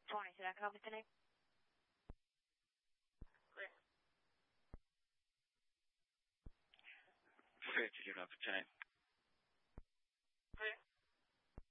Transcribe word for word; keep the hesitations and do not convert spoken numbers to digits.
twenty, should I come with the name? Clear. fifty, you know, for ten.